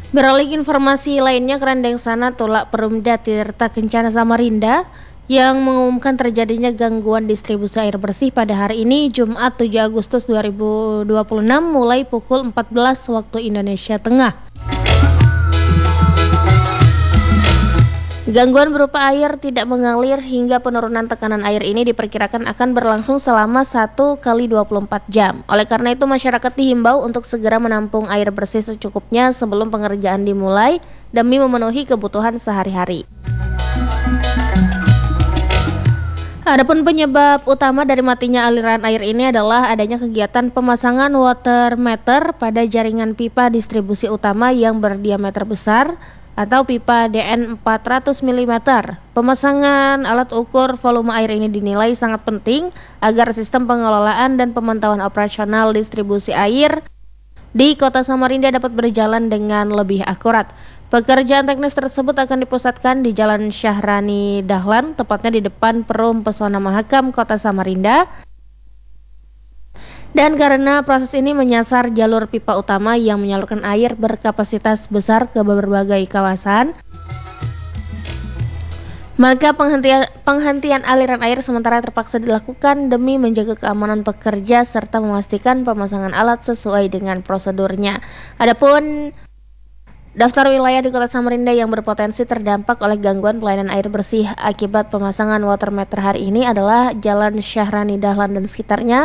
Beralih ke informasi lainnya, Kerendeng Sana Tulak Perumda Tirta Kencana Samarinda yang mengumumkan terjadinya gangguan distribusi air bersih pada hari ini Jumat 7 Agustus 2026 mulai pukul 14 waktu Indonesia Tengah. Gangguan berupa air tidak mengalir hingga penurunan tekanan air ini diperkirakan akan berlangsung selama 1 kali 24 jam. Oleh karena itu masyarakat dihimbau untuk segera menampung air bersih secukupnya sebelum pengerjaan dimulai demi memenuhi kebutuhan sehari-hari. Adapun penyebab utama dari matinya aliran air ini adalah adanya kegiatan pemasangan water meter pada jaringan pipa distribusi utama yang berdiameter besar atau pipa DN 400 mm. Pemasangan alat ukur volume air ini dinilai sangat penting agar sistem pengelolaan dan pemantauan operasional distribusi air di Kota Samarinda dapat berjalan dengan lebih akurat. Pekerjaan teknis tersebut akan dipusatkan di Jalan Syahrani Dahlan, tepatnya di depan Perum Pesona Mahakam Kota Samarinda. Dan karena proses ini menyasar jalur pipa utama yang menyalurkan air berkapasitas besar ke berbagai kawasan, maka penghentian aliran air sementara terpaksa dilakukan demi menjaga keamanan pekerja serta memastikan pemasangan alat sesuai dengan prosedurnya. Adapun daftar wilayah di Kota Samarinda yang berpotensi terdampak oleh gangguan pelayanan air bersih akibat pemasangan water meter hari ini adalah Jalan Syahrani Dahlan dan sekitarnya,